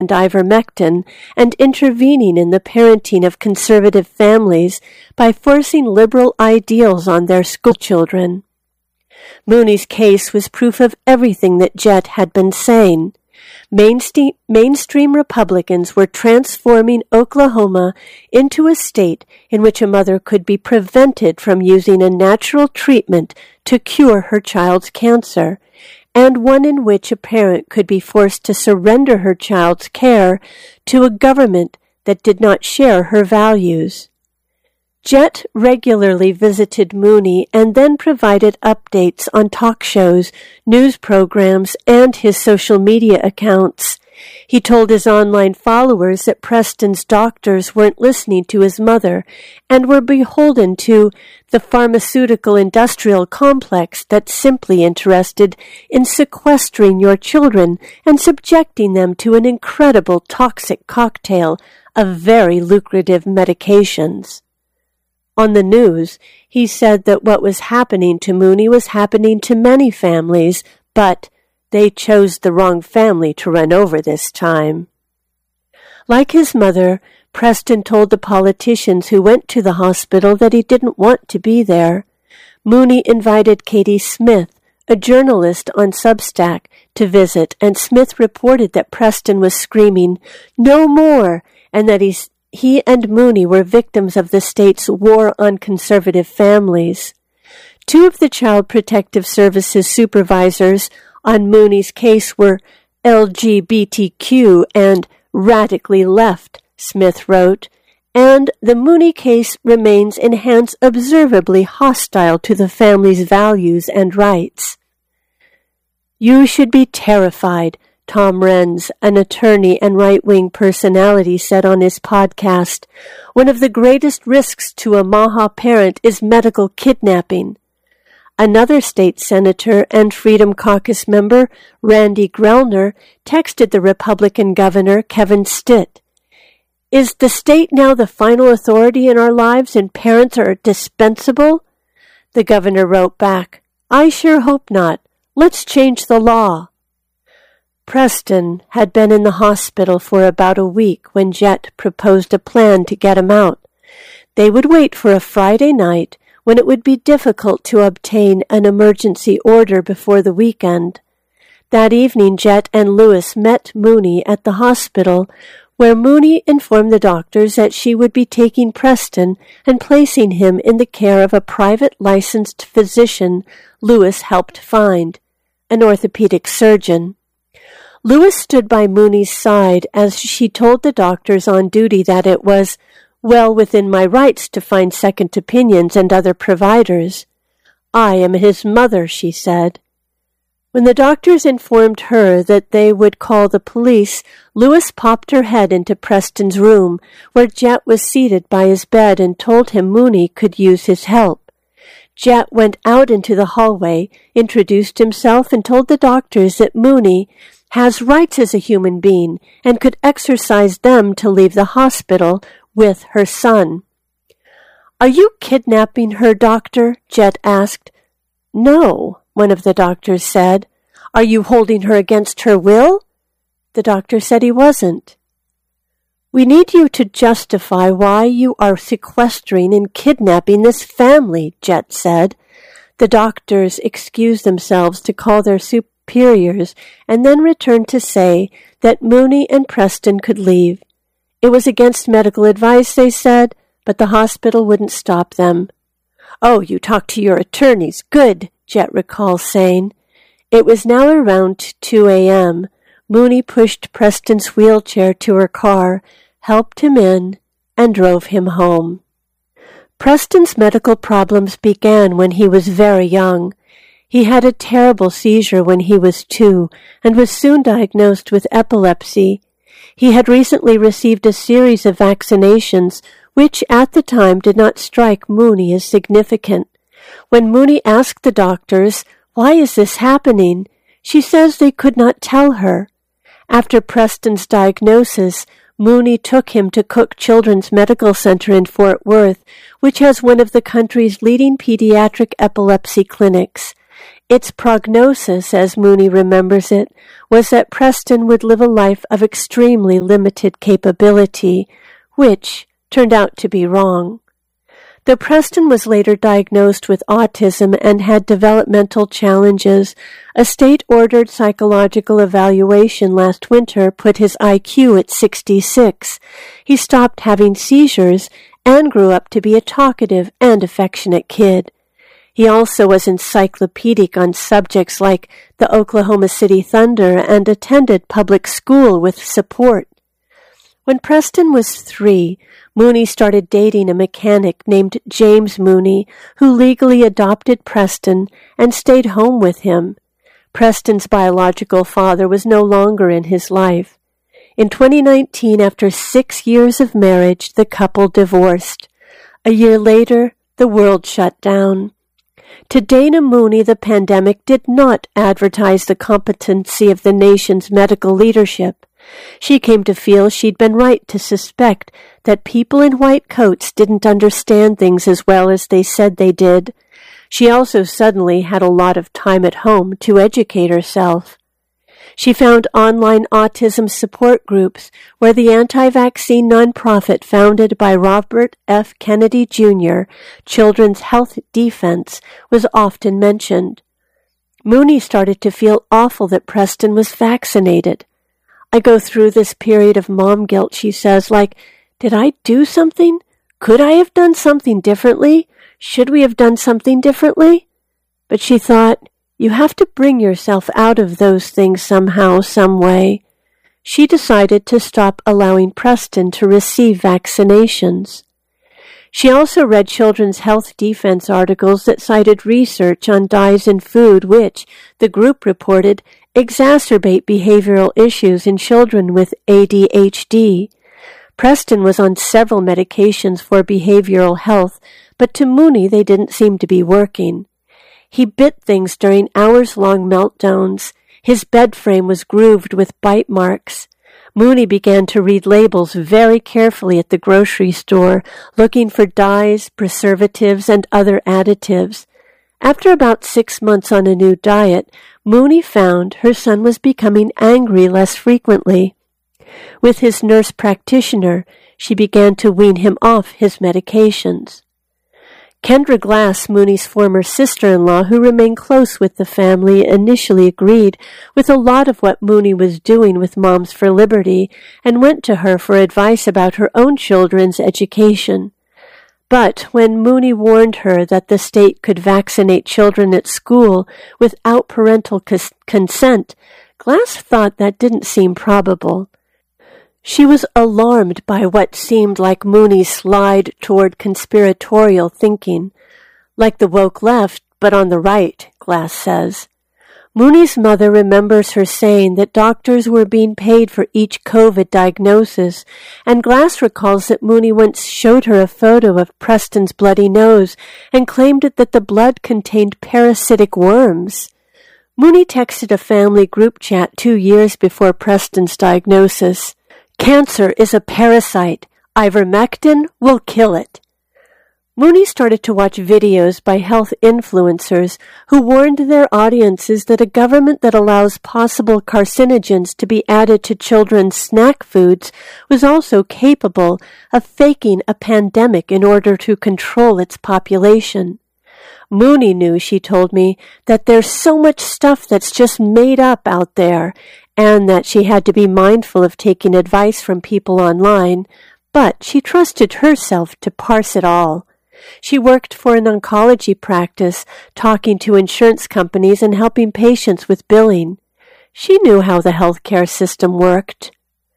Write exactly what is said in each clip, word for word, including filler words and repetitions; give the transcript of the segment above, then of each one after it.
and ivermectin and intervening in the parenting of conservative families by forcing liberal ideals on their schoolchildren. Mooney's case was proof of everything that Jett had been saying. Mainstream, mainstream Republicans were transforming Oklahoma into a state in which a mother could be prevented from using a natural treatment to cure her child's cancer, and one in which a parent could be forced to surrender her child's care to a government that did not share her values. Jett regularly visited Mooney and then provided updates on talk shows, news programs, and his social media accounts. He told his online followers that Preston's doctors weren't listening to his mother and were beholden to the pharmaceutical industrial complex that's simply interested in sequestering your children and subjecting them to an incredible toxic cocktail of very lucrative medications. On the news, he said that what was happening to Mooney was happening to many families, but they chose the wrong family to run over this time. Like his mother, Preston told the politicians who went to the hospital that he didn't want to be there. Mooney invited Katie Smith, a journalist on Substack, to visit, and Smith reported that Preston was screaming, "No more!" and that he's He and Mooney were victims of the state's war on conservative families. Two of the Child Protective Services supervisors on Mooney's case were L G B T Q and radically left, Smith wrote, and the Mooney case remains in hands observably hostile to the family's values and rights. You should be terrified, Tom Renz, an attorney and right-wing personality, said on his podcast. One of the greatest risks to a Maha parent is medical kidnapping. Another state senator and Freedom Caucus member, Randy Grellner, texted the Republican governor, Kevin Stitt. Is the state now the final authority in our lives and parents are dispensable? The governor wrote back, I sure hope not. Let's change the law. Preston had been in the hospital for about a week when Jett proposed a plan to get him out. They would wait for a Friday night when it would be difficult to obtain an emergency order before the weekend. That evening, Jett and Lewis met Mooney at the hospital, where Mooney informed the doctors that she would be taking Preston and placing him in the care of a private licensed physician Lewis helped find, an orthopedic surgeon. Lewis stood by Mooney's side as she told the doctors on duty that it was well within my rights to find second opinions and other providers. I am his mother, she said. When the doctors informed her that they would call the police, Lewis popped her head into Preston's room, where Jett was seated by his bed, and told him Mooney could use his help. Jett went out into the hallway, introduced himself, and told the doctors that Mooney has rights as a human being and could exercise them to leave the hospital with her son. Are you kidnapping her, doctor? Jett asked. No, one of the doctors said. Are you holding her against her will? The doctor said he wasn't. We need you to justify why you are sequestering and kidnapping this family, Jett said. The doctors excused themselves to call their superiors and then returned to say that Mooney and Preston could leave. It was against medical advice, they said, but the hospital wouldn't stop them. Oh, you talked to your attorneys. Good, Jett recalls saying. It was now around two a.m. Mooney pushed Preston's wheelchair to her car, helped him in, and drove him home. Preston's medical problems began when he was very young. He had a terrible seizure when he was two and was soon diagnosed with epilepsy. He had recently received a series of vaccinations, which at the time did not strike Mooney as significant. When Mooney asked the doctors, "Why is this happening?" she says they could not tell her. After Preston's diagnosis, Mooney took him to Cook Children's Medical Center in Fort Worth, which has one of the country's leading pediatric epilepsy clinics. Its prognosis, as Mooney remembers it, was that Preston would live a life of extremely limited capability, which turned out to be wrong. Though Preston was later diagnosed with autism and had developmental challenges, a state-ordered psychological evaluation last winter put his I Q at sixty-six. He stopped having seizures and grew up to be a talkative and affectionate kid. He also was encyclopedic on subjects like the Oklahoma City Thunder and attended public school with support. When Preston was three, Mooney started dating a mechanic named James Mooney, who legally adopted Preston and stayed home with him. Preston's biological father was no longer in his life. In twenty nineteen, after six years of marriage, the couple divorced. A year later, the world shut down. To Dana Mooney, the pandemic did not advertise the competency of the nation's medical leadership. She came to feel she'd been right to suspect that people in white coats didn't understand things as well as they said they did. She also suddenly had a lot of time at home to educate herself. She found online autism support groups where the anti-vaccine nonprofit founded by Robert F. Kennedy Junior, Children's Health Defense, was often mentioned. Mooney started to feel awful that Preston was vaccinated. I go through this period of mom guilt, she says, like, did I do something? Could I have done something differently? Should we have done something differently? But she thought, you have to bring yourself out of those things somehow, some way. She decided to stop allowing Preston to receive vaccinations. She also read Children's Health Defense articles that cited research on dyes in food which, the group reported, exacerbate behavioral issues in children with A D H D. Preston was on several medications for behavioral health, but to Mooney they didn't seem to be working. He bit things during hours-long meltdowns. His bed frame was grooved with bite marks. Mooney began to read labels very carefully at the grocery store, looking for dyes, preservatives, and other additives. After about six months on a new diet, Mooney found her son was becoming angry less frequently. With his nurse practitioner, she began to wean him off his medications. Kendra Glass, Mooney's former sister-in-law, who remained close with the family, initially agreed with a lot of what Mooney was doing with Moms for Liberty and went to her for advice about her own children's education. But when Mooney warned her that the state could vaccinate children at school without parental cons- consent, Glass thought that didn't seem probable. She was alarmed by what seemed like Mooney's slide toward conspiratorial thinking, like the woke left, but on the right, Glass says. Mooney's mother remembers her saying that doctors were being paid for each COVID diagnosis, and Glass recalls that Mooney once showed her a photo of Preston's bloody nose and claimed that the blood contained parasitic worms. Mooney texted a family group chat two years before Preston's diagnosis. Cancer is a parasite. Ivermectin will kill it. Mooney started to watch videos by health influencers who warned their audiences that a government that allows possible carcinogens to be added to children's snack foods was also capable of faking a pandemic in order to control its population. Mooney knew, she told me, that there's so much stuff that's just made up out there, and that she had to be mindful of taking advice from people online, but she trusted herself to parse it all. She worked for an oncology practice, talking to insurance companies and helping patients with billing. She knew how the healthcare system worked.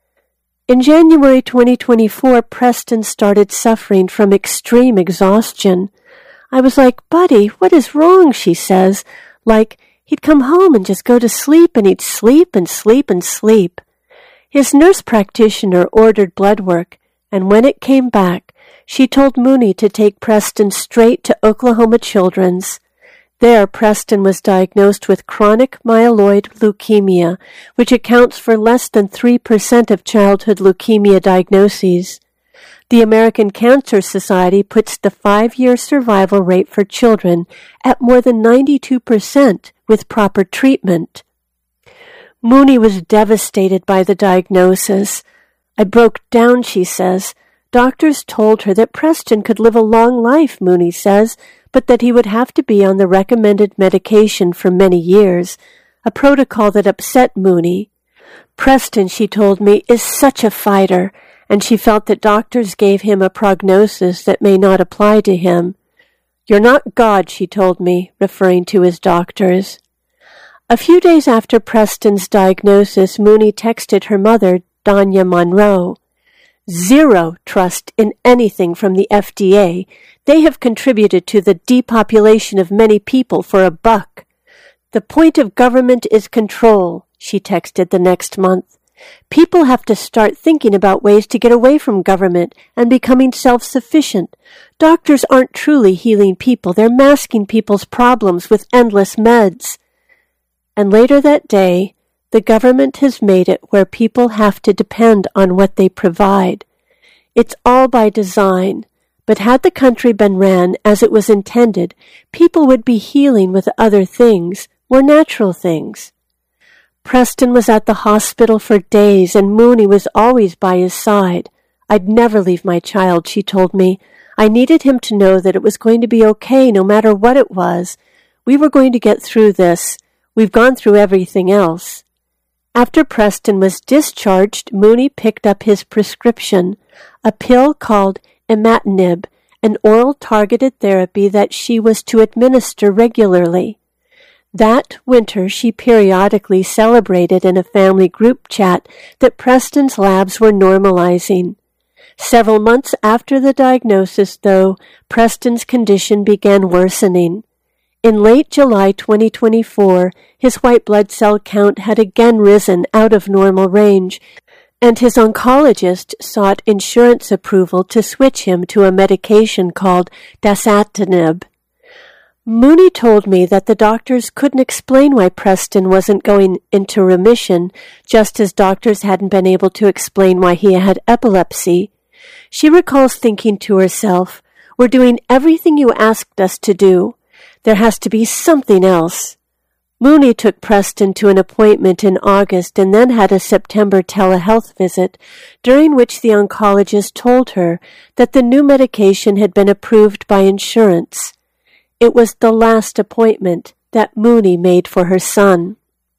In January twenty twenty-four, Preston started suffering from extreme exhaustion. I was like, "Buddy, what is wrong?" she says. Like, he'd come home and just go to sleep, and he'd sleep and sleep and sleep. His nurse practitioner ordered blood work, and when it came back, she told Mooney to take Preston straight to Oklahoma Children's. There, Preston was diagnosed with chronic myeloid leukemia, which accounts for less than three percent of childhood leukemia diagnoses. The American Cancer Society puts the five-year survival rate for children at more than ninety-two percent, with proper treatment. Mooney was devastated by the diagnosis. I broke down, she says. Doctors told her that Preston could live a long life, Mooney says, but that he would have to be on the recommended medication for many years, a protocol that upset Mooney. Preston, she told me, is such a fighter, and she felt that doctors gave him a prognosis that may not apply to him. You're not God, she told me, referring to his doctors. A few days after Preston's diagnosis, Mooney texted her mother, Danya Monroe. Zero trust in anything from the F D A. They have contributed to the depopulation of many people for a buck. The point of government is control, she texted the next month. People have to start thinking about ways to get away from government and becoming self-sufficient. Doctors aren't truly healing people. They're masking people's problems with endless meds. And later that day, the government has made it where people have to depend on what they provide. It's all by design, but had the country been ran as it was intended, people would be healing with other things, more natural things. Preston was at the hospital for days, and Mooney was always by his side. I'd never leave my child, she told me. I needed him to know that it was going to be okay no matter what it was. We were going to get through this. We've gone through everything else. After Preston was discharged, Mooney picked up his prescription, a pill called imatinib, an oral targeted therapy that she was to administer regularly. That winter, she periodically celebrated in a family group chat that Preston's labs were normalizing. Several months after the diagnosis, though, Preston's condition began worsening. In late July twenty twenty-four, his white blood cell count had again risen out of normal range, and his oncologist sought insurance approval to switch him to a medication called dasatinib. Mooney told me that the doctors couldn't explain why Preston wasn't going into remission, just as doctors hadn't been able to explain why he had epilepsy. She recalls thinking to herself, "We're doing everything you asked us to do. There has to be something else." Mooney took Preston to an appointment in August and then had a September telehealth visit, during which the oncologist told her that the new medication had been approved by insurance. It was the last appointment that Mooney made for her son.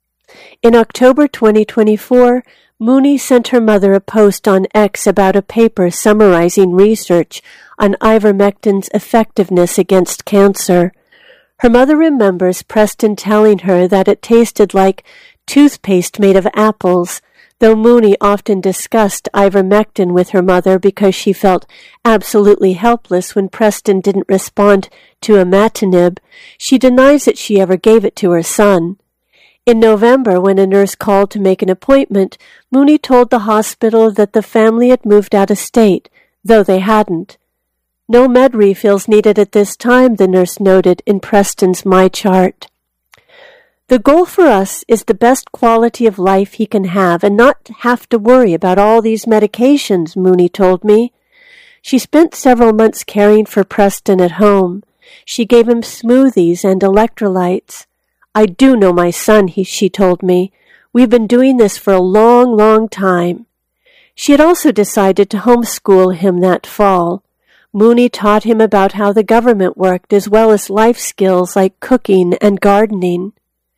In October twenty twenty-four, Mooney sent her mother a post on X about a paper summarizing research on ivermectin's effectiveness against cancer. Her mother remembers Preston telling her that it tasted like toothpaste made of apples, though Mooney often discussed ivermectin with her mother because she felt absolutely helpless when Preston didn't respond to imatinib. She denies that she ever gave it to her son. In November, when a nurse called to make an appointment, Mooney told the hospital that the family had moved out of state, though they hadn't. No med refills needed at this time, the nurse noted in Preston's My Chart. The goal for us is the best quality of life he can have and not have to worry about all these medications, Mooney told me. She spent several months caring for Preston at home. She gave him smoothies and electrolytes. I do know my son, he, she told me. We've been doing this for a long, long time. She had also decided to homeschool him that fall. Mooney taught him about how the government worked as well as life skills like cooking and gardening.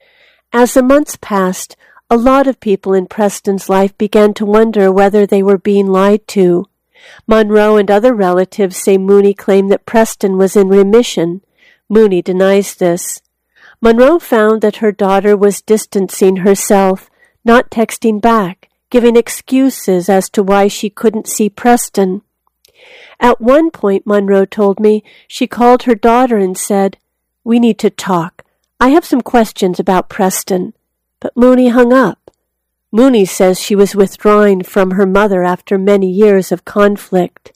As the months passed, a lot of people in Preston's life began to wonder whether they were being lied to. Monroe and other relatives say Mooney claimed that Preston was in remission. Mooney denies this. Monroe found that her daughter was distancing herself, not texting back, giving excuses as to why she couldn't see Preston. At one point, Monroe told me, she called her daughter and said, "We need to talk. I have some questions about Preston." But Mooney hung up. Mooney says she was withdrawing from her mother after many years of conflict.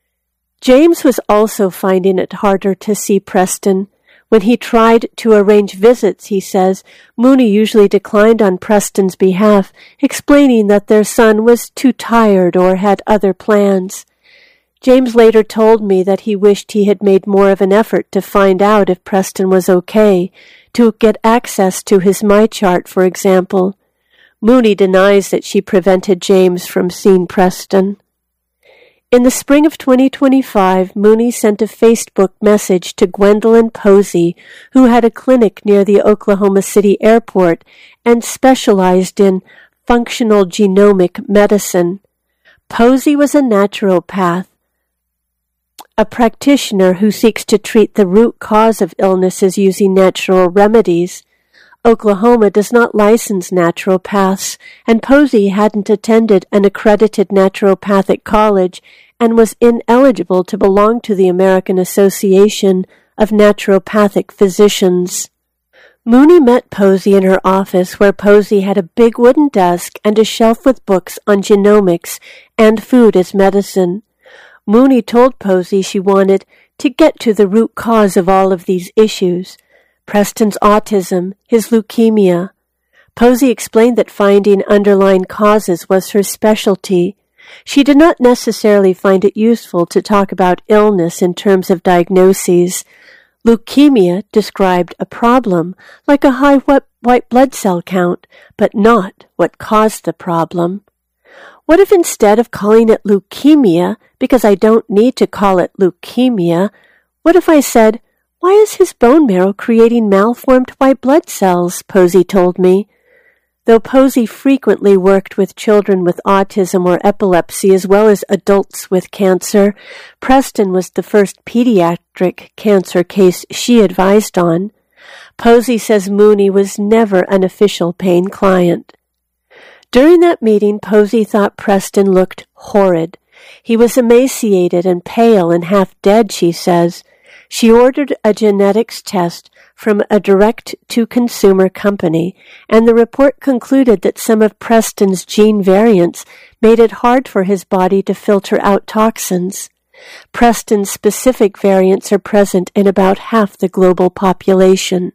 James was also finding it harder to see Preston. When he tried to arrange visits, he says, Mooney usually declined on Preston's behalf, explaining that their son was too tired or had other plans. James later told me that he wished he had made more of an effort to find out if Preston was okay, to get access to his MyChart, for example. Mooney denies that she prevented James from seeing Preston. In the spring of twenty twenty-five, Mooney sent a Facebook message to Gwendolyn Posey, who had a clinic near the Oklahoma City airport and specialized in functional genomic medicine. Posey was a naturopath, a practitioner who seeks to treat the root cause of illnesses using natural remedies. Oklahoma does not license naturopaths, and Posey hadn't attended an accredited naturopathic college and was ineligible to belong to the American Association of Naturopathic Physicians. Mooney met Posey in her office, where Posey had a big wooden desk and a shelf with books on genomics and food as medicine. Mooney told Posey she wanted to get to the root cause of all of these issues. Preston's autism, his leukemia. Posey explained that finding underlying causes was her specialty. She did not necessarily find it useful to talk about illness in terms of diagnoses. Leukemia described a problem, like a high white blood cell count, but not what caused the problem. What if instead of calling it leukemia, because I don't need to call it leukemia, what if I said, "Why is his bone marrow creating malformed white blood cells?" Posey told me. Though Posey frequently worked with children with autism or epilepsy as well as adults with cancer, Preston was the first pediatric cancer case she advised on. Posey says Mooney was never an official paying client. During that meeting, Posey thought Preston looked horrid. He was emaciated and pale and half dead, she says. She ordered a genetics test from a direct-to-consumer company, and the report concluded that some of Preston's gene variants made it hard for his body to filter out toxins. Preston's specific variants are present in about half the global population.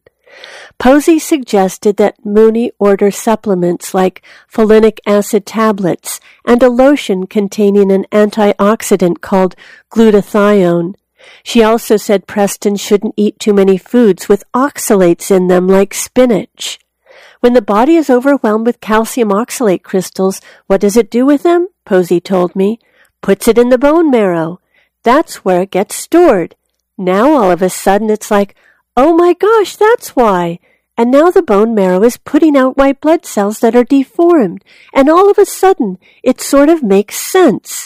Posey suggested that Mooney order supplements like folinic acid tablets and a lotion containing an antioxidant called glutathione. She also said Preston shouldn't eat too many foods with oxalates in them, like spinach. When the body is overwhelmed with calcium oxalate crystals, what does it do with them? Posey told me. Puts it in the bone marrow. That's where it gets stored. Now all of a sudden it's like, oh my gosh, that's why. And now the bone marrow is putting out white blood cells that are deformed. And all of a sudden it sort of makes sense.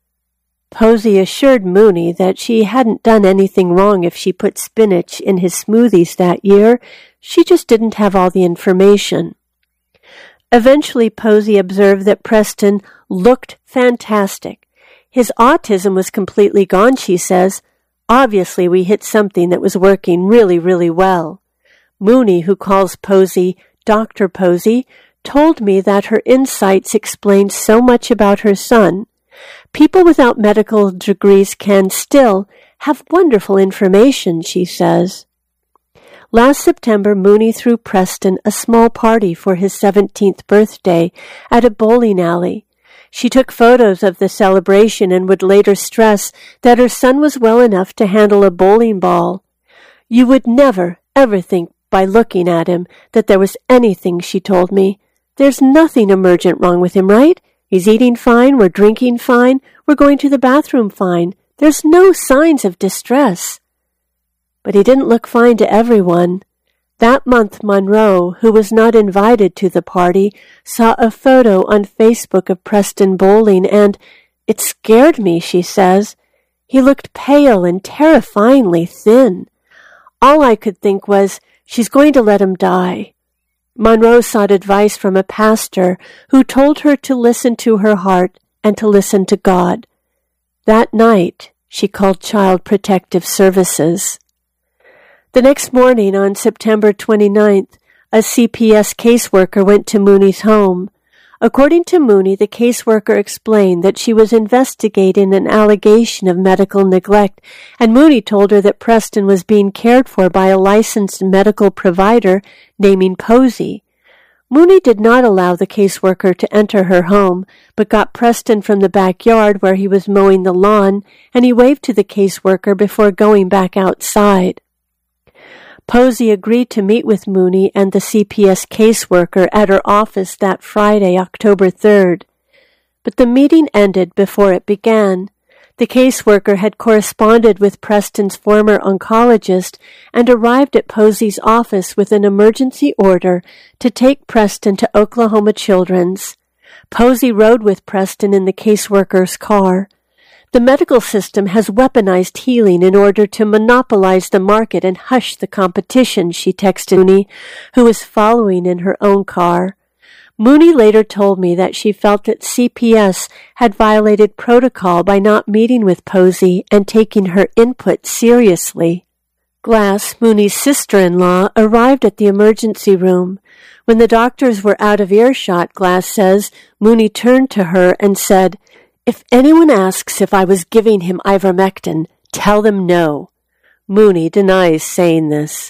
Posey assured Mooney that she hadn't done anything wrong if she put spinach in his smoothies that year. She just didn't have all the information. Eventually, Posey observed that Preston looked fantastic. His autism was completely gone, she says. Obviously, we hit something that was working really, really well. Mooney, who calls Posey Doctor Posey, told me that her insights explained so much about her son. People without medical degrees can still have wonderful information, she says. Last September, Mooney threw Preston a small party for his seventeenth birthday at a bowling alley. She took photos of the celebration and would later stress that her son was well enough to handle a bowling ball. You would never, ever think by looking at him that there was anything, she told me. There's nothing emergent wrong with him, right? He's eating fine, we're drinking fine, we're going to the bathroom fine. There's no signs of distress. But he didn't look fine to everyone. That month, Monroe, who was not invited to the party, saw a photo on Facebook of Preston bowling, and it scared me, she says. He looked pale and terrifyingly thin. All I could think was, she's going to let him die. Monroe sought advice from a pastor who told her to listen to her heart and to listen to God. That night, she called Child Protective Services. The next morning, on September twenty-ninth, a C P S caseworker went to Mooney's home. According to Mooney, the caseworker explained that she was investigating an allegation of medical neglect, and Mooney told her that Preston was being cared for by a licensed medical provider named Posey. Mooney did not allow the caseworker to enter her home, but got Preston from the backyard where he was mowing the lawn, and he waved to the caseworker before going back outside. Posey agreed to meet with Mooney and the C P S caseworker at her office that Friday, October third. But the meeting ended before it began. The caseworker had corresponded with Preston's former oncologist and arrived at Posey's office with an emergency order to take Preston to Oklahoma Children's. Posey rode with Preston in the caseworker's car. The medical system has weaponized healing in order to monopolize the market and hush the competition, she texted Mooney, who was following in her own car. Mooney later told me that she felt that C P S had violated protocol by not meeting with Posey and taking her input seriously. Glass, Mooney's sister-in-law, arrived at the emergency room. When the doctors were out of earshot, Glass says, Mooney turned to her and said, "If anyone asks if I was giving him ivermectin, tell them no." Mooney denies saying this.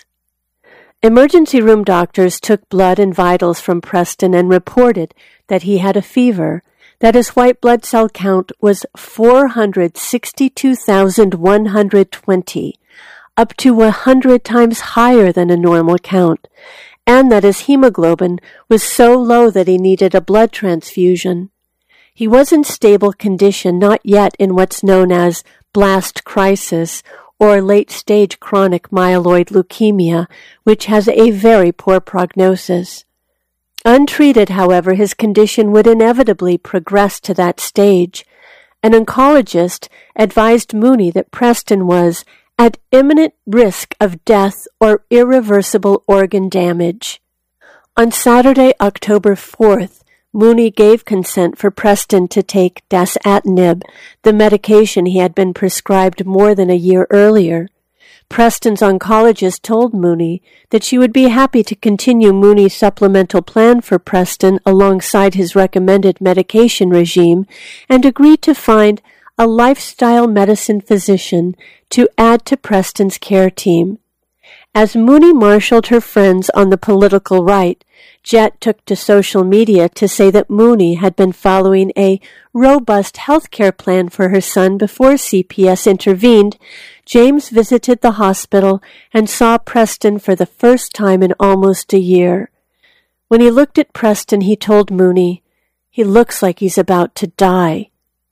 Emergency room doctors took blood and vitals from Preston and reported that he had a fever, that his white blood cell count was four hundred sixty-two thousand one hundred twenty, up to one hundred times higher than a normal count, and that his hemoglobin was so low that he needed a blood transfusion. He was in stable condition, not yet in what's known as blast crisis, or late-stage chronic myeloid leukemia, which has a very poor prognosis. Untreated, however, his condition would inevitably progress to that stage. An oncologist advised Mooney that Preston was at imminent risk of death or irreversible organ damage. On Saturday, October fourth, Mooney gave consent for Preston to take dasatinib, the medication he had been prescribed more than a year earlier. Preston's oncologist told Mooney that she would be happy to continue Mooney's supplemental plan for Preston alongside his recommended medication regime and agreed to find a lifestyle medicine physician to add to Preston's care team. As Mooney marshaled her friends on the political right, Jet took to social media to say that Mooney had been following a robust health care plan for her son before C P S intervened. James visited the hospital and saw Preston for the first time in almost a year. When he looked at Preston, he told Mooney, "He looks like he's about to die."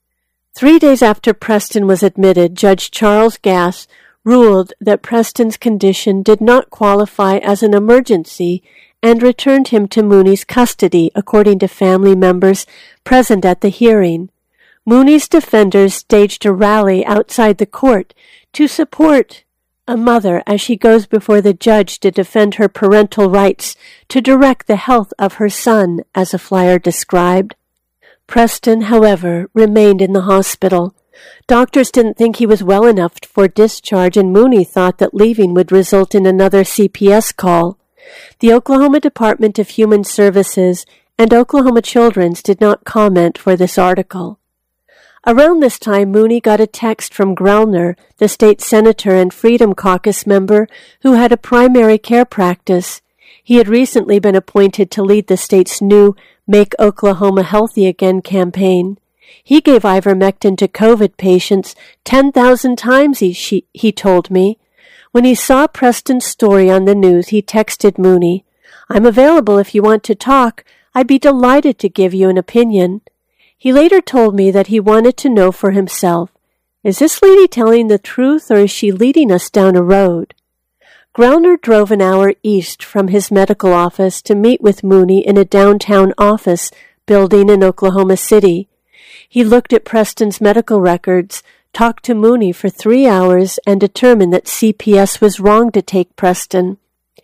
Three days after Preston was admitted, Judge Charles Gass ruled that Preston's condition did not qualify as an emergency and returned him to Mooney's custody, according to family members present at the hearing. Mooney's defenders staged a rally outside the court to support a mother as she goes before the judge to defend her parental rights to direct the health of her son, as a flyer described. Preston, however, remained in the hospital. Doctors didn't think he was well enough for discharge, and Mooney thought that leaving would result in another C P S call. The Oklahoma Department of Human Services and Oklahoma Children's did not comment for this article. Around this time, Mooney got a text from Grellner, the state senator and Freedom Caucus member who had a primary care practice. He had recently been appointed to lead the state's new Make Oklahoma Healthy Again campaign. He gave ivermectin to COVID patients ten thousand times, he, she, he told me. When he saw Preston's story on the news, he texted Mooney, "I'm available if you want to talk. I'd be delighted to give you an opinion." He later told me that he wanted to know for himself, is this lady telling the truth or is she leading us down a road? Grellner drove an hour east from his medical office to meet with Mooney in a downtown office building in Oklahoma City. He looked at Preston's medical records, talked to Mooney for three hours, and determined that C P S was wrong to take Preston.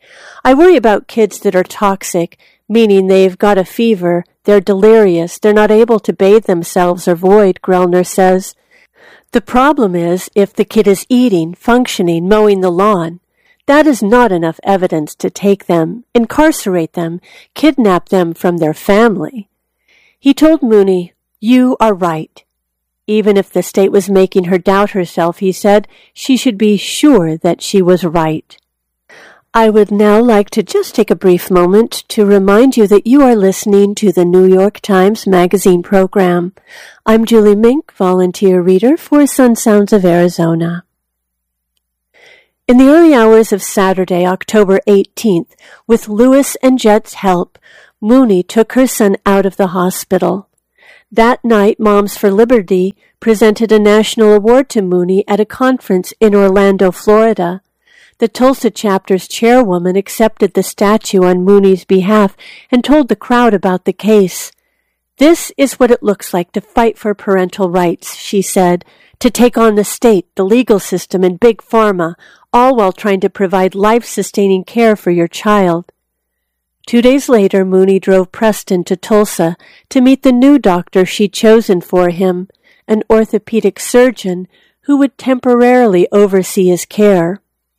"I worry about kids that are toxic, meaning they've got a fever, they're delirious, they're not able to bathe themselves or void," Grellner says. "The problem is if the kid is eating, functioning, mowing the lawn. That is not enough evidence to take them, incarcerate them, kidnap them from their family." He told Mooney, "You are right. Even if the state was making her doubt herself," he said, "she should be sure that she was right." I would now like to just take a brief moment to remind you that you are listening to the New York Times Magazine program. I'm Julie Mink, volunteer reader for Sun Sounds of Arizona. In the early hours of Saturday, October eighteenth, with Lewis and Jet's help, Mooney took her son out of the hospital. That night, Moms for Liberty presented a national award to Mooney at a conference in Orlando, Florida. The Tulsa chapter's chairwoman accepted the statue on Mooney's behalf and told the crowd about the case. "This is what it looks like to fight for parental rights," she said, "to take on the state, the legal system, and big pharma, all while trying to provide life-sustaining care for your child." Two days later, Mooney drove Preston to Tulsa to meet the new doctor she'd chosen for him, an orthopedic surgeon who would temporarily oversee his care.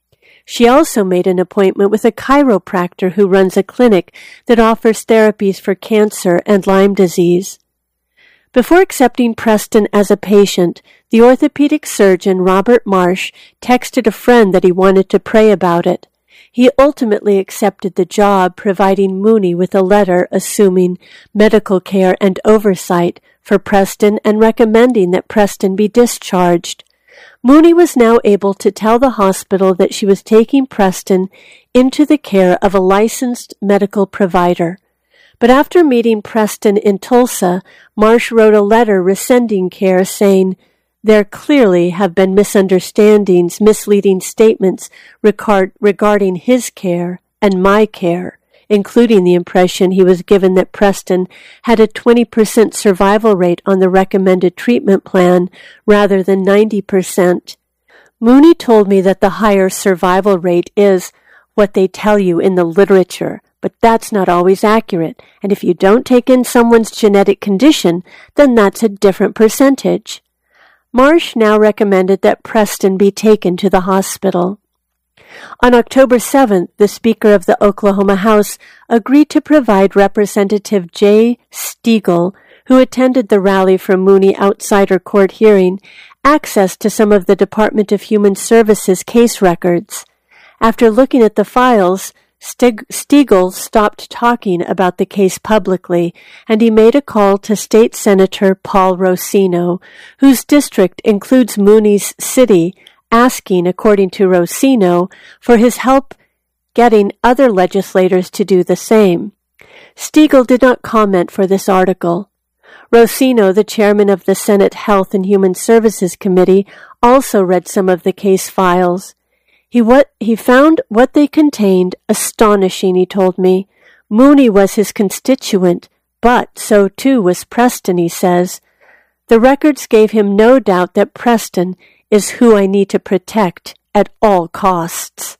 She also made an appointment with a chiropractor who runs a clinic that offers therapies for cancer and Lyme disease. Before accepting Preston as a patient, the orthopedic surgeon Robert Marsh texted a friend that he wanted to pray about it. He ultimately accepted the job, providing Mooney with a letter assuming medical care and oversight for Preston and recommending that Preston be discharged. Mooney was now able to tell the hospital that she was taking Preston into the care of a licensed medical provider. But after meeting Preston in Tulsa, Marsh wrote a letter rescinding care, saying, "There clearly have been misunderstandings, misleading statements regard- regarding his care and my care, including the impression he was given that Preston had a twenty percent survival rate on the recommended treatment plan rather than ninety percent. Mooney told me that the higher survival rate is what they tell you in the literature, but that's not always accurate, and if you don't take in someone's genetic condition, then that's a different percentage." Marsh now recommended that Preston be taken to the hospital. On October seventh, the Speaker of the Oklahoma House agreed to provide Representative Jay Stegall, who attended the rally from Mooney outside her court hearing, access to some of the Department of Human Services case records. After looking at the files, Steg- Stegall stopped talking about the case publicly, and he made a call to State Senator Paul Rosino, whose district includes Mooney's city, asking, according to Rosino, for his help getting other legislators to do the same. Stegall did not comment for this article. Rosino, the chairman of the Senate Health and Human Services Committee, also read some of the case files. He what he found what they contained astonishing, he told me. Mooney was his constituent, but so too was Preston, he says. The records gave him no doubt that Preston is who I need to protect at all costs.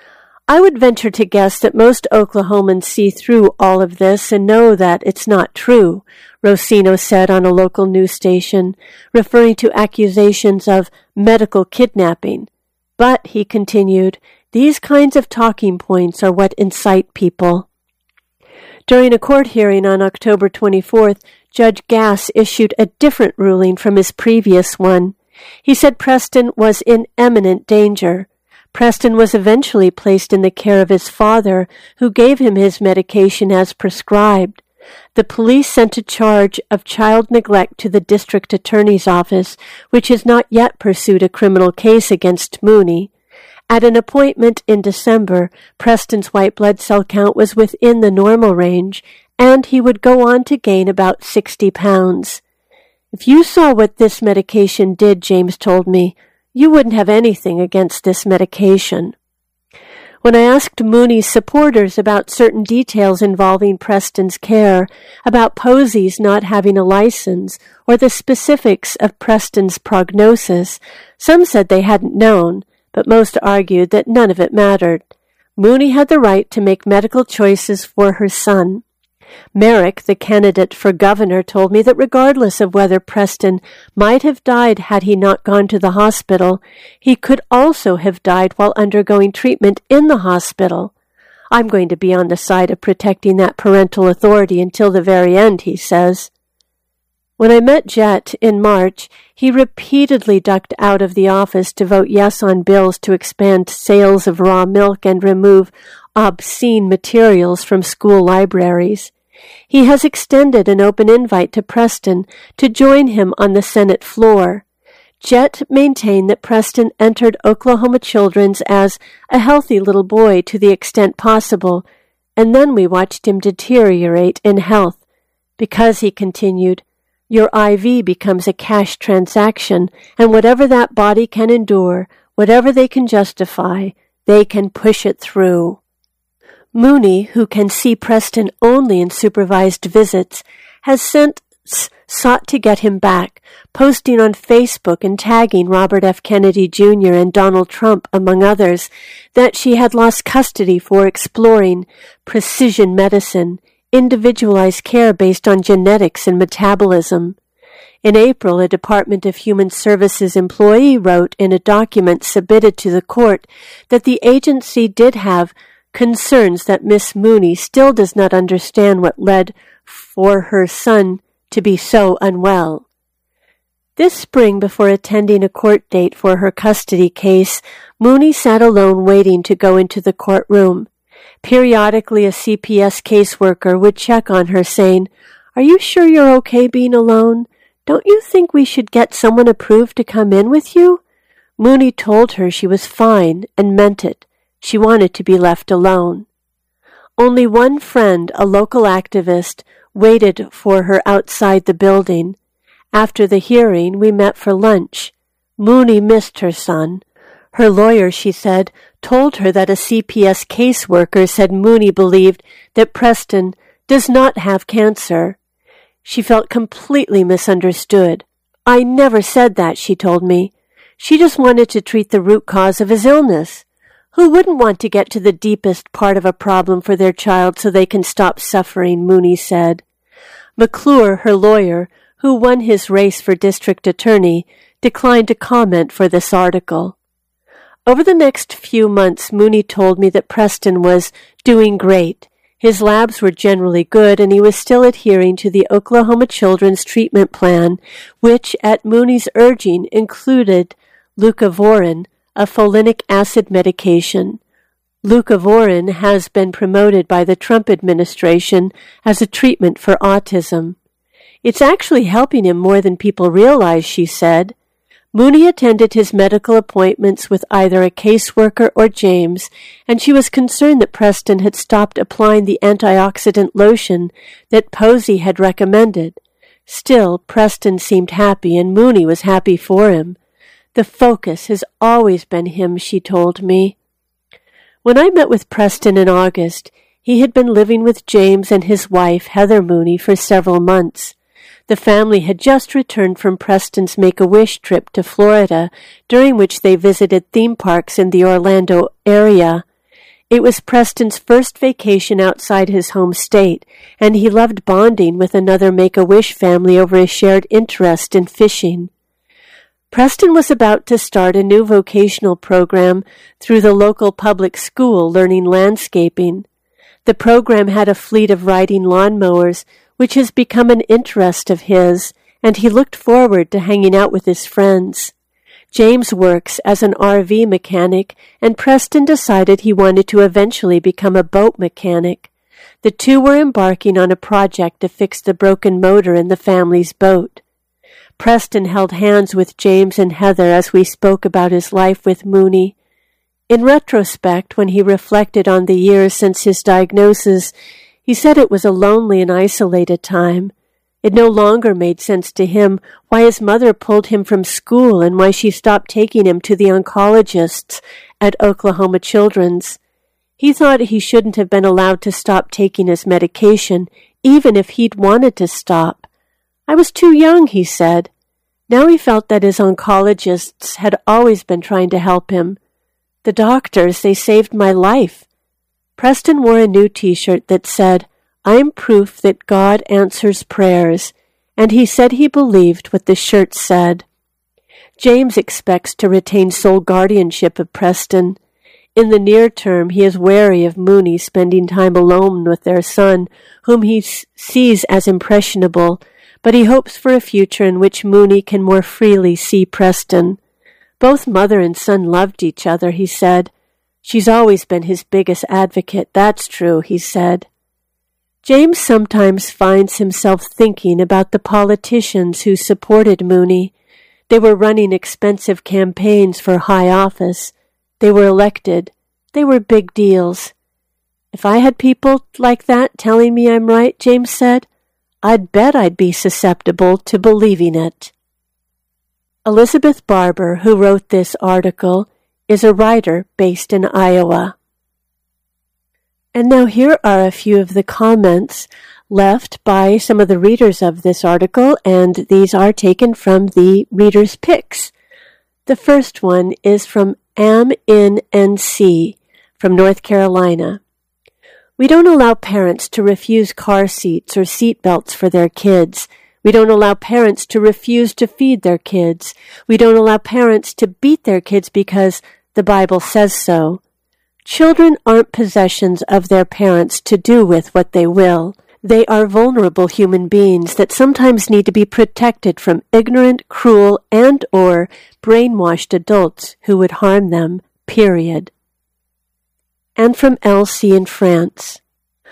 I would venture to guess that most Oklahomans see through all of this and know that it's not true, Rosino said on a local news station, referring to accusations of medical kidnapping. But, he continued, these kinds of talking points are what incite people. During a court hearing on October twenty-fourth, Judge Gass issued a different ruling from his previous one. He said Preston was in imminent danger. Preston was eventually placed in the care of his father, who gave him his medication as prescribed. The police sent a charge of child neglect to the district attorney's office, which has not yet pursued a criminal case against Mooney. At an appointment in December, Preston's white blood cell count was within the normal range, and he would go on to gain about sixty pounds. If you saw what this medication did, James told me, you wouldn't have anything against this medication. When I asked Mooney's supporters about certain details involving Preston's care, about Posey's not having a license, or the specifics of Preston's prognosis, some said they hadn't known, but most argued that none of it mattered. Mooney had the right to make medical choices for her son. Merrick, the candidate for governor, told me that regardless of whether Preston might have died had he not gone to the hospital, he could also have died while undergoing treatment in the hospital. I'm going to be on the side of protecting that parental authority until the very end, he says. When I met Jet in March, he repeatedly ducked out of the office to vote yes on bills to expand sales of raw milk and remove obscene materials from school libraries. He has extended an open invite to Preston to join him on the Senate floor. Jet maintained that Preston entered Oklahoma Children's as a healthy little boy to the extent possible, and then we watched him deteriorate in health, because, he continued, your I V becomes a cash transaction, and whatever that body can endure, whatever they can justify, they can push it through. Mooney, who can see Preston only in supervised visits, has since sought to get him back, posting on Facebook and tagging Robert F. Kennedy Junior and Donald Trump, among others, that she had lost custody for exploring precision medicine, individualized care based on genetics and metabolism. In April, a Department of Human Services employee wrote in a document submitted to the court that the agency did have concerns that Miss Mooney still does not understand what led for her son to be so unwell. This spring, before attending a court date for her custody case, Mooney sat alone waiting to go into the courtroom. Periodically, a C P S caseworker would check on her, saying, "Are you sure you're okay being alone? Don't you think we should get someone approved to come in with you?" Mooney told her she was fine and meant it. She wanted to be left alone. Only one friend, a local activist, waited for her outside the building. After the hearing, we met for lunch. Mooney missed her son. Her lawyer, she said, told her that a C P S caseworker said Mooney believed that Preston does not have cancer. She felt completely misunderstood. "I never said that," she told me. "She just wanted to treat the root cause of his illness. Who wouldn't want to get to the deepest part of a problem for their child so they can stop suffering?" Mooney said. McClure, her lawyer, who won his race for district attorney, declined to comment for this article. Over the next few months, Mooney told me that Preston was doing great. His labs were generally good, and he was still adhering to the Oklahoma Children's Treatment Plan, which, at Mooney's urging, included leucovorin, a folinic acid medication. Leucovorin has been promoted by the Trump administration as a treatment for autism. "It's actually helping him more than people realize," she said. Mooney attended his medical appointments with either a caseworker or James, and she was concerned that Preston had stopped applying the antioxidant lotion that Posey had recommended. Still, Preston seemed happy, and Mooney was happy for him. "The focus has always been him," she told me. When I met with Preston in August, he had been living with James and his wife, Heather Mooney, for several months. The family had just returned from Preston's Make-A-Wish trip to Florida, during which they visited theme parks in the Orlando area. It was Preston's first vacation outside his home state, and he loved bonding with another Make-A-Wish family over a shared interest in fishing. Preston was about to start a new vocational program through the local public school, learning landscaping. The program had a fleet of riding lawnmowers, which has become an interest of his, and he looked forward to hanging out with his friends. James works as an R V mechanic, and Preston decided he wanted to eventually become a boat mechanic. The two were embarking on a project to fix the broken motor in the family's boat. Preston held hands with James and Heather as we spoke about his life with Mooney. In retrospect, when he reflected on the years since his diagnosis, he said it was a lonely and isolated time. It no longer made sense to him why his mother pulled him from school and why she stopped taking him to the oncologists at Oklahoma Children's. He thought he shouldn't have been allowed to stop taking his medication, even if he'd wanted to stop. "I was too young," he said. Now he felt that his oncologists had always been trying to help him. "The doctors, they saved my life." Preston wore a new T-shirt that said, "I'm proof that God answers prayers," and he said he believed what the shirt said. James expects to retain sole guardianship of Preston. In the near term, he is wary of Mooney spending time alone with their son, whom he s- sees as impressionable, but he hopes for a future in which Mooney can more freely see Preston. Both mother and son loved each other, he said. She's always been his biggest advocate, that's true, he said. James sometimes finds himself thinking about the politicians who supported Mooney. They were running expensive campaigns for high office. They were elected. They were big deals. If I had people like that telling me I'm right, James said, I'd bet I'd be susceptible to believing it. Elizabeth Barber, who wrote this article, is a writer based in Iowa. And now here are a few of the comments left by some of the readers of this article, and these are taken from the reader's picks. The first one is from Am In N C from North Carolina. We don't allow parents to refuse car seats or seat belts for their kids. We don't allow parents to refuse to feed their kids. We don't allow parents to beat their kids because the Bible says so. Children aren't possessions of their parents to do with what they will. They are vulnerable human beings that sometimes need to be protected from ignorant, cruel, and or brainwashed adults who would harm them, period. And from Elsie in France.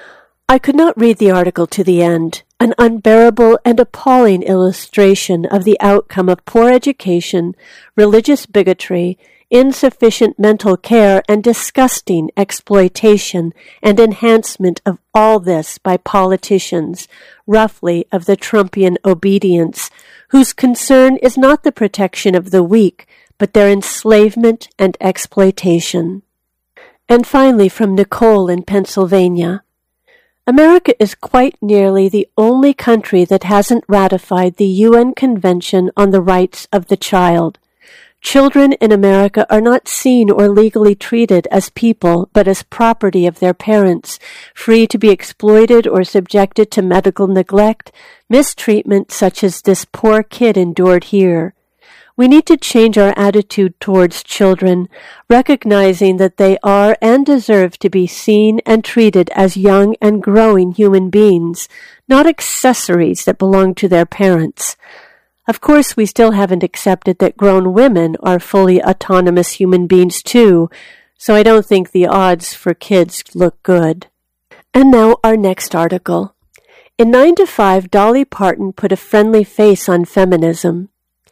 I could not read the article to the end. An unbearable and appalling illustration of the outcome of poor education, religious bigotry, insufficient mental care, and disgusting exploitation and enhancement of all this by politicians, roughly of the Trumpian obedience, whose concern is not the protection of the weak, but their enslavement and exploitation. And finally, from Nicole in Pennsylvania. America is quite nearly the only country that hasn't ratified the U N Convention on the Rights of the Child. Children in America are not seen or legally treated as people, but as property of their parents, free to be exploited or subjected to medical neglect, mistreatment such as this poor kid endured here. We need to change our attitude towards children, recognizing that they are and deserve to be seen and treated as young and growing human beings, not accessories that belong to their parents. Of course, we still haven't accepted that grown women are fully autonomous human beings too, so I don't think the odds for kids look good. And now our next article. In nine to five, Dolly Parton put a friendly face on feminism.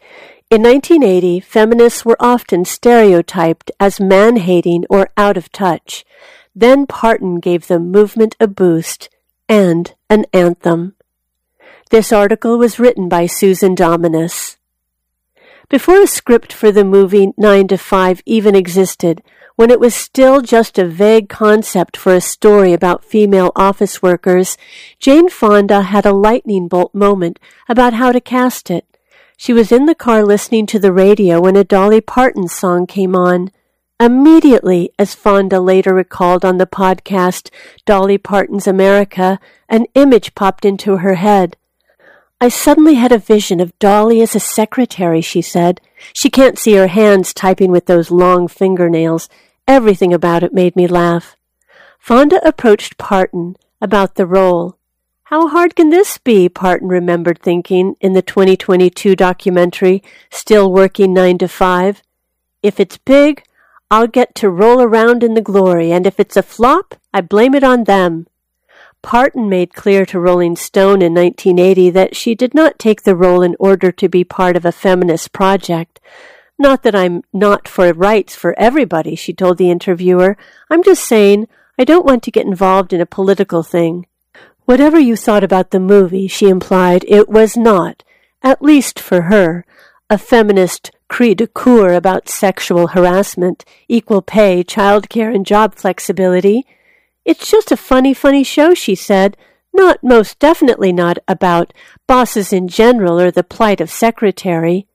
In nineteen eighty, feminists were often stereotyped as man-hating or out of touch. Then Parton gave the movement a boost and an anthem. This article was written by Susan Dominus. Before a script for the movie nine to five even existed, when it was still just a vague concept for a story about female office workers, Jane Fonda had a lightning bolt moment about how to cast it. She was in the car listening to the radio when a Dolly Parton song came on. Immediately, as Fonda later recalled on the podcast Dolly Parton's America, an image popped into her head. I suddenly had a vision of Dolly as a secretary, she said. She can't see her hands typing with those long fingernails. Everything about it made me laugh. Fonda approached Parton about the role. How hard can this be, Parton remembered thinking in the twenty twenty-two documentary, Still Working nine to five. If it's big, I'll get to roll around in the glory, and if it's a flop, I blame it on them. Parton made clear to Rolling Stone in nineteen eighty that she did not take the role in order to be part of a feminist project. Not that I'm not for rights for everybody, she told the interviewer. I'm just saying I don't want to get involved in a political thing. Whatever you thought about the movie, she implied, it was not, at least for her, a feminist cri de coeur about sexual harassment, equal pay, childcare, and job flexibility. It's just a funny, funny show, she said, not most definitely not about bosses in general or the plight of secretary.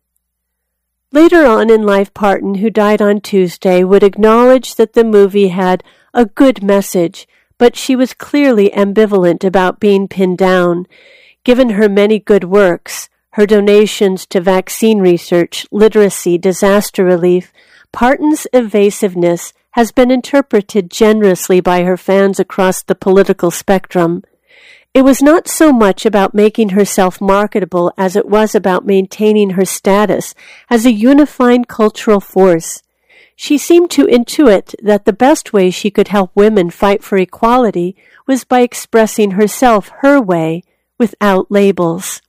Later on in life, Parton, who died on Tuesday, would acknowledge that the movie had a good message, but she was clearly ambivalent about being pinned down. Given her many good works, her donations to vaccine research, literacy, disaster relief, Parton's evasiveness has been interpreted generously by her fans across the political spectrum. It was not so much about making herself marketable as it was about maintaining her status as a unifying cultural force. She seemed to intuit that the best way she could help women fight for equality was by expressing herself her way, without labels.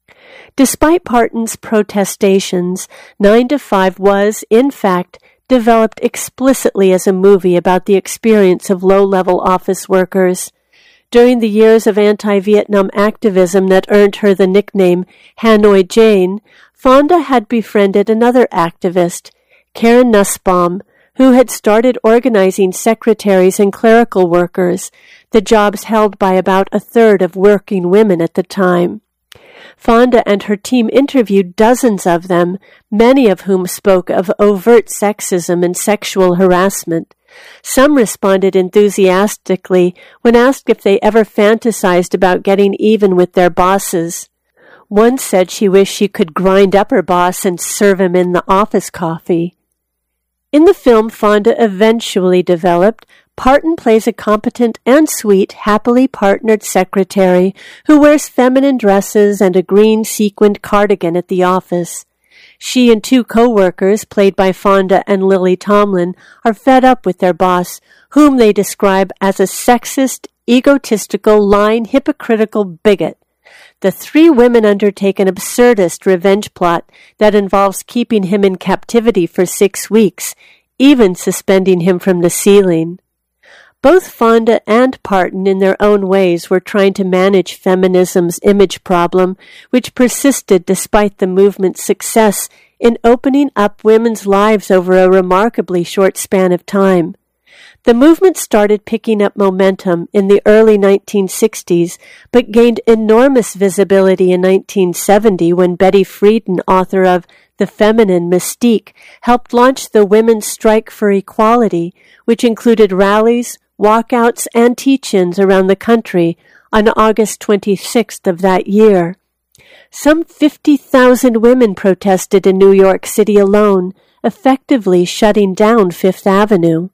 Despite Parton's protestations, Nine to Five was, in fact, developed explicitly as a movie about the experience of low-level office workers. During the years of anti-Vietnam activism that earned her the nickname Hanoi Jane, Fonda had befriended another activist, Karen Nussbaum, who had started organizing secretaries and clerical workers, the jobs held by about a third of working women at the time. Fonda and her team interviewed dozens of them, many of whom spoke of overt sexism and sexual harassment. Some responded enthusiastically when asked if they ever fantasized about getting even with their bosses. One said she wished she could grind up her boss and serve him in the office coffee. In the film Fonda eventually developed, Parton plays a competent and sweet, happily partnered secretary who wears feminine dresses and a green sequined cardigan at the office. She and two co-workers, played by Fonda and Lily Tomlin, are fed up with their boss, whom they describe as a sexist, egotistical, lying, hypocritical bigot. The three women undertake an absurdist revenge plot that involves keeping him in captivity for six weeks, even suspending him from the ceiling. Both Fonda and Parton, in their own ways, were trying to manage feminism's image problem, which persisted despite the movement's success in opening up women's lives over a remarkably short span of time. The movement started picking up momentum in the early nineteen sixties, but gained enormous visibility in nineteen seventy when Betty Friedan, author of The Feminine Mystique, helped launch the Women's Strike for Equality, which included rallies, walkouts, and teach-ins around the country on August twenty-sixth of that year. Some fifty thousand women protested in New York City alone, effectively shutting down Fifth Avenue.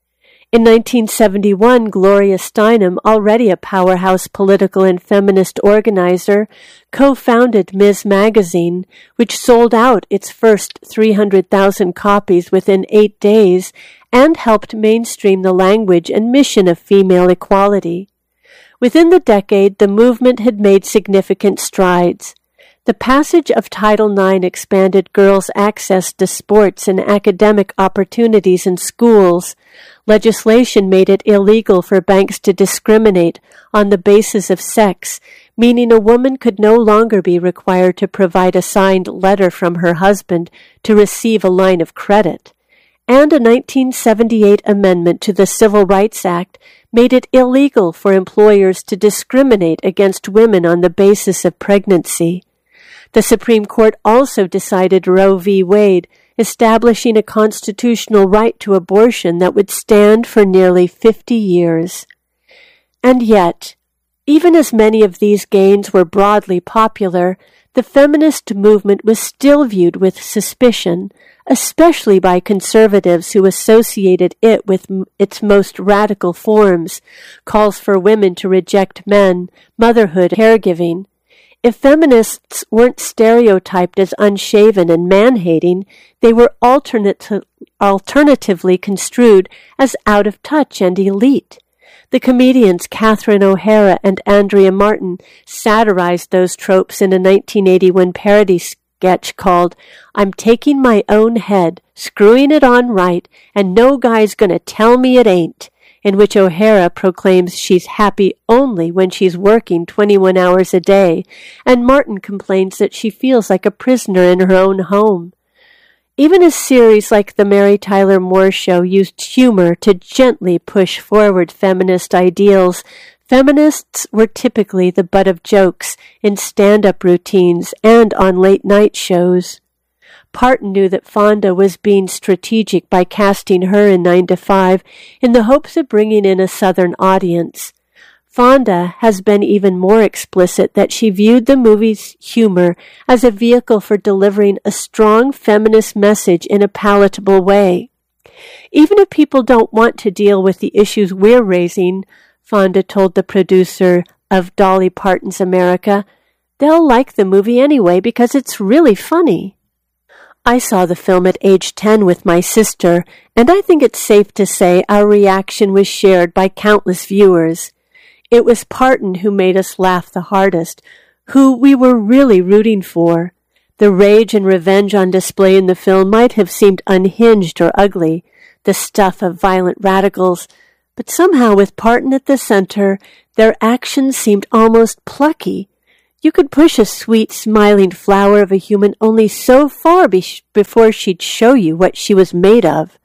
In nineteen seventy-one, Gloria Steinem, already a powerhouse political and feminist organizer, co-founded Miz Magazine, which sold out its first three hundred thousand copies within eight days and helped mainstream the language and mission of female equality. Within the decade, the movement had made significant strides. The passage of Title nine expanded girls' access to sports and academic opportunities in schools. Legislation made it illegal for banks to discriminate on the basis of sex, meaning a woman could no longer be required to provide a signed letter from her husband to receive a line of credit. And a nineteen seventy-eight amendment to the Civil Rights Act made it illegal for employers to discriminate against women on the basis of pregnancy. The Supreme Court also decided Roe v. Wade, establishing a constitutional right to abortion that would stand for nearly fifty years. And yet, even as many of these gains were broadly popular, the feminist movement was still viewed with suspicion, especially by conservatives who associated it with m- its most radical forms, calls for women to reject men, motherhood, caregiving. If feminists weren't stereotyped as unshaven and man-hating, they were alternate, alternatively construed as out of touch and elite. The comedians Catherine O'Hara and Andrea Martin satirized those tropes in a nineteen eighty-one parody sketch called I'm Taking My Own Head, Screwing It On Right, and No Guy's Gonna Tell Me It Ain't, in which O'Hara proclaims she's happy only when she's working twenty-one hours a day, and Martin complains that she feels like a prisoner in her own home. Even a series like The Mary Tyler Moore Show used humor to gently push forward feminist ideals. Feminists were typically the butt of jokes in stand-up routines and on late-night shows. Parton knew that Fonda was being strategic by casting her in Nine to Five in the hopes of bringing in a Southern audience. Fonda has been even more explicit that she viewed the movie's humor as a vehicle for delivering a strong feminist message in a palatable way. Even if people don't want to deal with the issues we're raising, Fonda told the producer of Dolly Parton's America, they'll like the movie anyway because it's really funny. I saw the film at age ten with my sister, and I think it's safe to say our reaction was shared by countless viewers. It was Parton who made us laugh the hardest, who we were really rooting for. The rage and revenge on display in the film might have seemed unhinged or ugly, the stuff of violent radicals, but somehow with Parton at the center, their actions seemed almost plucky. You could push a sweet, smiling flower of a human only so far be- before she'd show you what she was made of.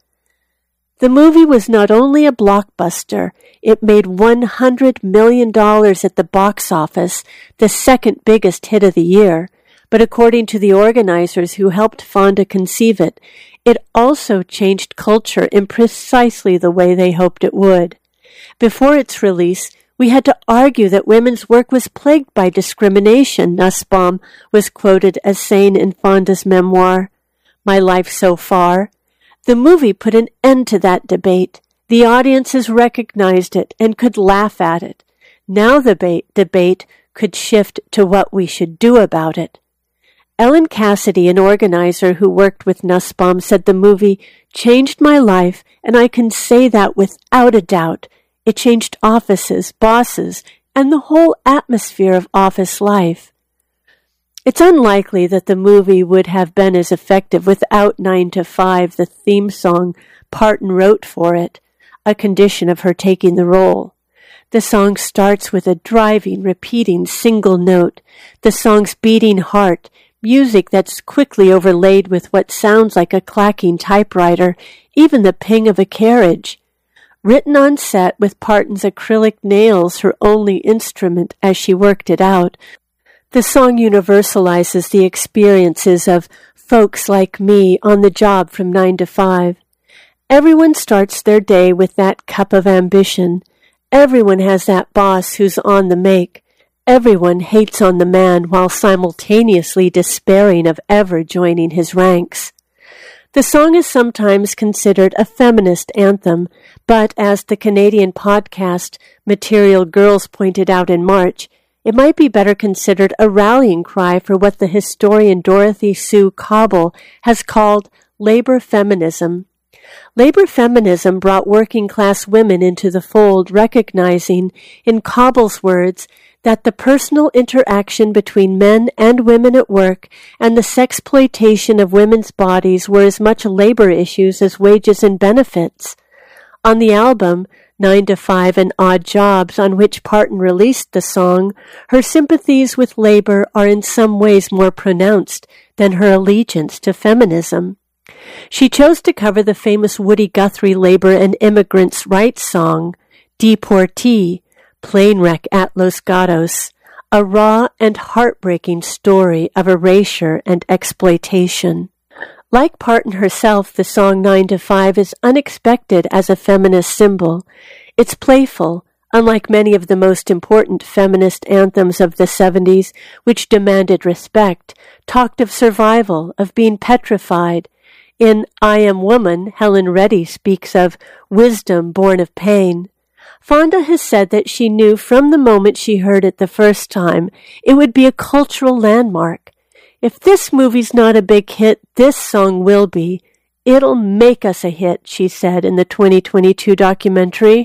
The movie was not only a blockbuster, it made one hundred million dollars at the box office, the second biggest hit of the year. But according to the organizers who helped Fonda conceive it, it also changed culture in precisely the way they hoped it would. Before its release, we had to argue that women's work was plagued by discrimination, Nussbaum was quoted as saying in Fonda's memoir, My Life So Far. The movie put an end to that debate. The audiences recognized it and could laugh at it. Now the ba- debate could shift to what we should do about it. Ellen Cassidy, an organizer who worked with Nussbaum, said the movie changed my life, and I can say that without a doubt. It changed offices, bosses, and the whole atmosphere of office life. It's unlikely that the movie would have been as effective without nine to five, the theme song Parton wrote for it, a condition of her taking the role. The song starts with a driving, repeating single note, the song's beating heart, music that's quickly overlaid with what sounds like a clacking typewriter, even the ping of a carriage. Written on set with Parton's acrylic nails, her only instrument as she worked it out, the song universalizes the experiences of folks like me on the job from nine to five. Everyone starts their day with that cup of ambition. Everyone has that boss who's on the make. Everyone hates on the man while simultaneously despairing of ever joining his ranks. The song is sometimes considered a feminist anthem, but as the Canadian podcast Material Girls pointed out in March, it might be better considered a rallying cry for what the historian Dorothy Sue Cobble has called labor feminism. Labor feminism brought working-class women into the fold, recognizing, in Cobble's words, that the personal interaction between men and women at work and the sexploitation of women's bodies were as much labor issues as wages and benefits. On the album, Nine to Five and Odd Jobs, on which Parton released the song, her sympathies with labor are in some ways more pronounced than her allegiance to feminism. She chose to cover the famous Woody Guthrie labor and immigrants' rights song, Deportee, Plane Wreck at Los Gatos, a raw and heartbreaking story of erasure and exploitation. Like Parton herself, the song Nine to Five is unexpected as a feminist symbol. It's playful, unlike many of the most important feminist anthems of the seventies, which demanded respect, talked of survival, of being petrified. In I Am Woman, Helen Reddy speaks of wisdom born of pain. Fonda has said that she knew from the moment she heard it the first time it would be a cultural landmark. If this movie's not a big hit, this song will be. It'll make us a hit, she said in the twenty twenty-two documentary.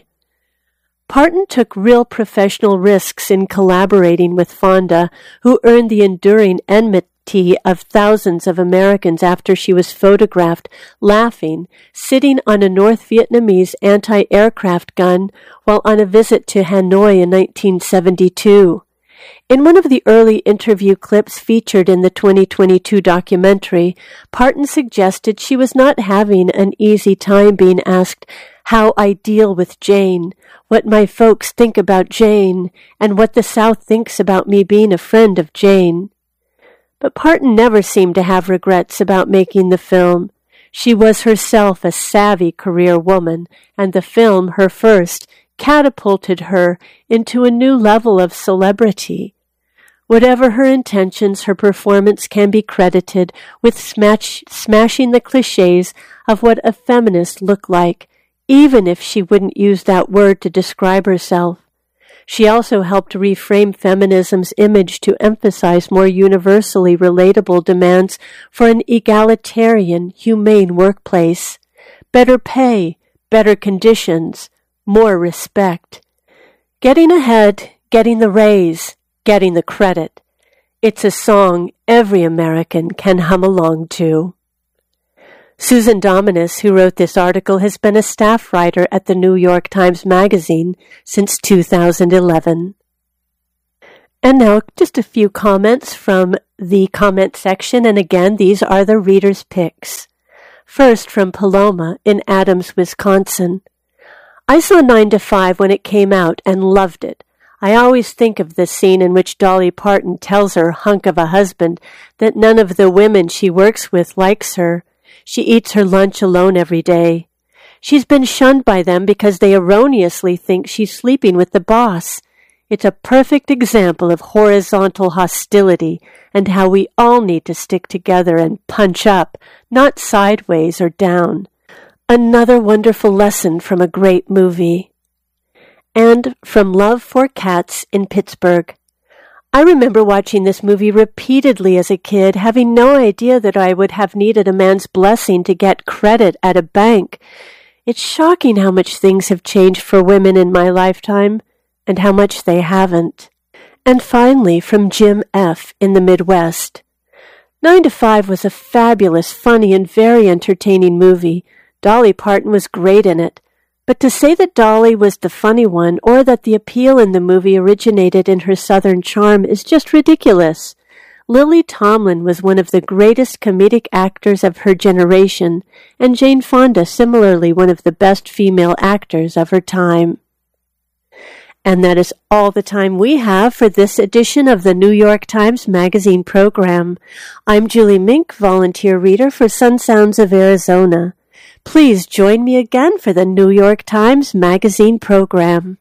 Parton took real professional risks in collaborating with Fonda, who earned the enduring enmity of thousands of Americans after she was photographed laughing, sitting on a North Vietnamese anti-aircraft gun while on a visit to Hanoi in nineteen seventy-two. In one of the early interview clips featured in the twenty twenty-two documentary, Parton suggested she was not having an easy time being asked how I deal with Jane, what my folks think about Jane, and what the South thinks about me being a friend of Jane. But Parton never seemed to have regrets about making the film. She was herself a savvy career woman, and the film, her first, catapulted her into a new level of celebrity. Whatever her intentions, her performance can be credited with smash, smashing the cliches of what a feminist looked like, even if she wouldn't use that word to describe herself. She also helped reframe feminism's image to emphasize more universally relatable demands for an egalitarian, humane workplace. Better pay, better conditions, more respect. Getting ahead, getting the raise, getting the credit. It's a song every American can hum along to. Susan Dominus, who wrote this article, has been a staff writer at the New York Times Magazine since two thousand eleven. And now just a few comments from the comment section, and again, these are the reader's picks. First, from Paloma in Adams, Wisconsin. I saw nine to five when it came out and loved it. I always think of the scene in which Dolly Parton tells her hunk of a husband that none of the women she works with likes her. She eats her lunch alone every day. She's been shunned by them because they erroneously think she's sleeping with the boss. It's a perfect example of horizontal hostility and how we all need to stick together and punch up, not sideways or down. Another wonderful lesson from a great movie. And from Love for Cats in Pittsburgh. I remember watching this movie repeatedly as a kid, having no idea that I would have needed a man's blessing to get credit at a bank. It's shocking how much things have changed for women in my lifetime, and how much they haven't. And finally, from Jim F. in the Midwest. Nine to Five was a fabulous, funny, and very entertaining movie. Dolly Parton was great in it. But to say that Dolly was the funny one, or that the appeal in the movie originated in her Southern charm, is just ridiculous. Lily Tomlin was one of the greatest comedic actors of her generation, and Jane Fonda similarly one of the best female actors of her time. And that is all the time we have for this edition of the New York Times Magazine program. I'm Julie Mink, volunteer reader for Sun Sounds of Arizona. Please join me again for the New York Times Magazine program.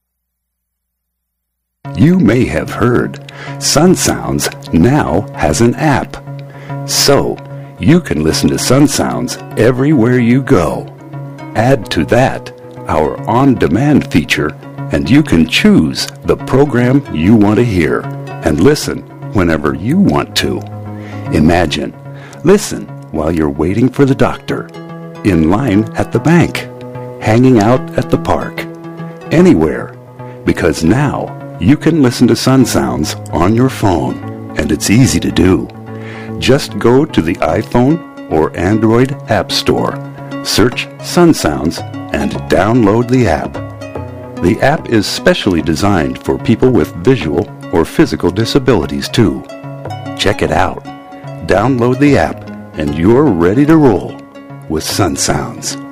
You may have heard Sun Sounds now has an app. So, you can listen to Sun Sounds everywhere you go. Add to that our on-demand feature, and you can choose the program you want to hear and listen whenever you want to. Imagine, listen while you're waiting for the doctor, in line at the bank, hanging out at the park, anywhere, because now you can listen to Sun Sounds on your phone, and it's easy to do. Just go to the iPhone or Android App Store, search Sun Sounds, and download the app. The app is specially designed for people with visual or physical disabilities too. Check it out. Download the app, and you're ready to roll with Sun Sounds.